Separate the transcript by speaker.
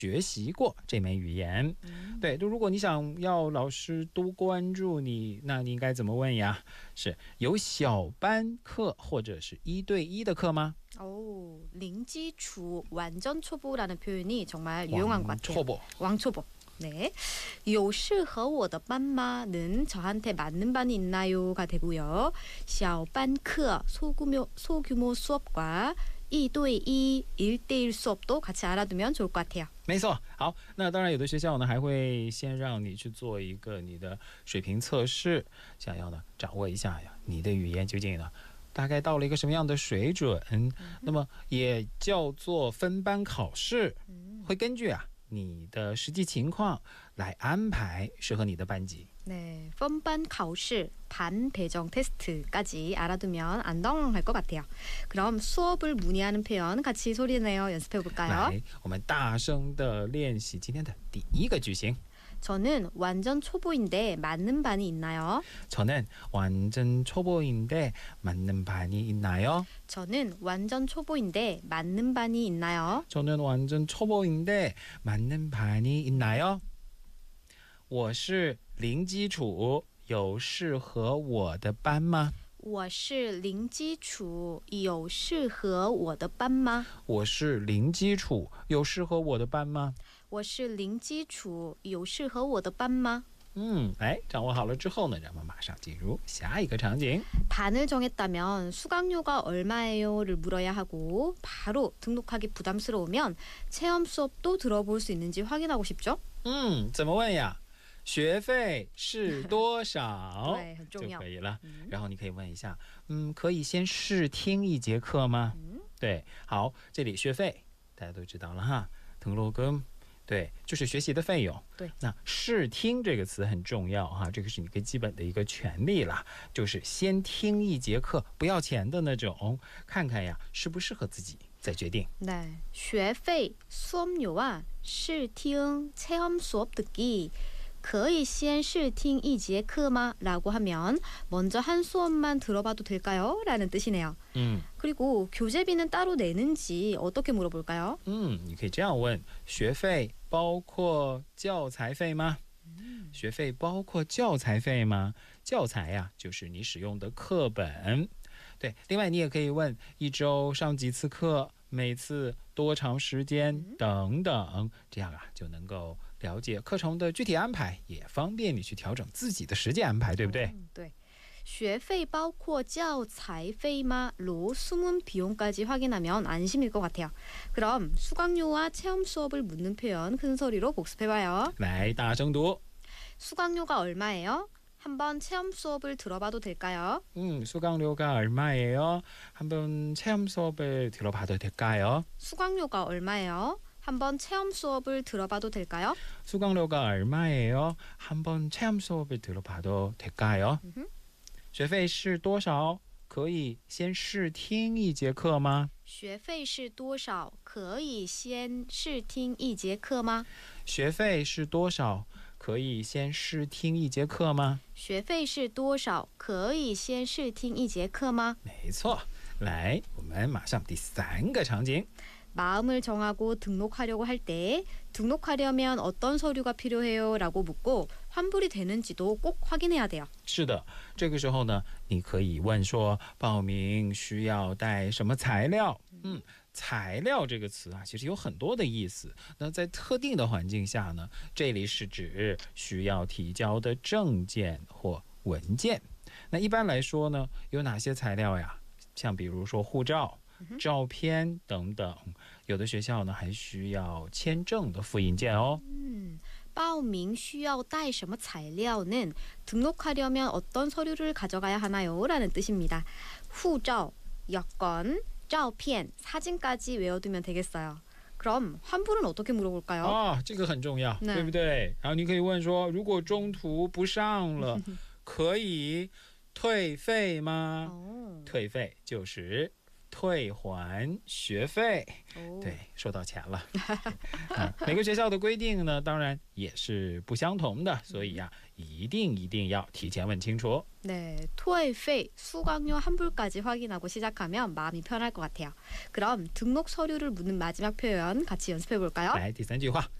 Speaker 1: 学习过这门语言。对，如果你想要老师多关注你，那你应该怎么问呀？是有小班课或者是1对1的课吗？
Speaker 2: 零基础, 완전 초보라는 표현이 정말 유용한 것 같아요.
Speaker 1: 왕초보.
Speaker 2: 왕초보. 네. 有适合我的班吗는 저한테 맞는 반이 있나요가 되고요. 小班课, 소규모 수업과 1对1, 1대1 수업도 같이 알아두면 좋을 것 같아요.
Speaker 1: 没错。好，那当然有的学校呢还会先让你去做一个你的水平测试，想要呢掌握一下呀你的语言究竟呢大概到了一个什么样的水准。那么也叫做分班考试，会根据你的实际情况来安排适合你的班级。
Speaker 2: 네, 펀반考试, 반 배정 테스트까지 알아두면 안정할 것 같아요. 그럼 수업을 문의하는 표현 같이 소리내어 연습해 볼까요?
Speaker 1: 来，我们大声的练习今天的第一个句型。
Speaker 2: 저는 완전 초보인데 맞는 반이 있나요?
Speaker 1: 저는 완전 초보인데 맞는 반이 있나요?
Speaker 2: 저는 완전 초보인데 맞는 반이 있나요?
Speaker 1: 저는 완전 초보인데 맞는 반이 있나요? 我是零基础，有适合我的班吗？
Speaker 2: 我是零基础，有适合我的班吗？
Speaker 1: 我是零基础，有适合我的班吗？
Speaker 2: 我是零基础，有适合我的班吗？
Speaker 1: 掌握好了之后呢，咱们马上进入下一个场景。
Speaker 2: 반을 정했다면 수강료가 얼마예요를 물어야 하고 바로 등록하기 부담스러우면 체험 수업도 들어볼 수 있는지 확인하고 싶죠?
Speaker 1: 怎么问呀？学费是多少？
Speaker 2: 对，很重要。
Speaker 1: 就可以了。然后你可以问一下，可以先试听一节课吗？对，好，这里学费大家都知道了哈，등록금对，就是学习的费用。
Speaker 2: 对，
Speaker 1: 那试听这个词很重要哈，这个是你最基本的一个权利啦，就是先听一节课不要钱的那种，看看呀适不适合自己再决定。
Speaker 2: 네, 学费, 수업료와 试听, 체험 수업 듣기. 可以先试听一节课吗? 라고 하면 먼저 한 수업만 들어봐도 될까요? 라는 뜻이네요. 그리고 교재비는 따로 내는지 어떻게 물어볼까요?
Speaker 1: 你可以这样问，学费包括教材费吗？学费包括教材费吗？教材呀，就是你使用的课本。对，另外你也可以问一周上几次课，每次多长时间等等，这样就能够了解课程的具体安排，也方便你去调整自己的时间安排，对不对？
Speaker 2: 对。学费包括教材费吗? 로 숨은 비용까지 확인하면 안심일 것 같아요. 그럼 수강료와 체험 수업을 묻는 표현 큰 소리로 복습해봐요.
Speaker 1: 来，大声读。
Speaker 2: 수강료가 얼마예요? 한번 체험 수업을 들어봐도 될까요?
Speaker 1: 수강료가 얼마예요? 한번 체험 수업을 들어봐도 될까요?
Speaker 2: 수강료가 얼마예요? 한번 체험 수업을 들어봐도 될까요?
Speaker 1: 수강료가 얼마예요? 한번 체험 수업을 들어봐도 될까요? 学费是多少？可以先试听一节课吗？
Speaker 2: 学费是多少？可以先试听一节课吗？
Speaker 1: 学费是多少？可以先试听一节课吗？
Speaker 2: 学费是多少？可以先试听一节课吗？
Speaker 1: 没错，来，我们马上第三个场景。
Speaker 2: 마음을 정하고 등록하려고 할 때 등록하려면 어떤 서류가 필요해요? 라고 묻고 환불이 되는지도 꼭 확인해야 돼요.
Speaker 1: 是的，这个时候呢，你可以问说报名需要带什么材料？材料这个词其实有很多的意思。那在特定的环境下呢，这里是指需要提交的证件或文件。那一般来说呢，有哪些材料呀？像比如说护照、照片等等，有的学校呢还需要签证的复印件哦。
Speaker 2: 报名需要带什么材料는 등록하려면 어떤 서류를 가져가야 하나요? 라는 뜻입니다. 후照, 여권, 照片, 사진까지 외워두면 되겠어요. 그럼 환불은 어떻게 물어볼까요?
Speaker 1: 这个很重要，对不对？然后你可以问说，如果中途不上了，可以退费吗？退费就是退还学费。
Speaker 2: 哦
Speaker 1: 对，收到钱了。每个学校的规定呢，当然也是不相同的，所以呀，一定要提前问清楚。
Speaker 2: 네, 토익 수강료 환불까지 확인하고 시작하면 마음이 편할 것 같아요. 그럼 등록 서류를 묻는 마지막 표현 같이 연습해 볼까요?
Speaker 1: 来，第3句话。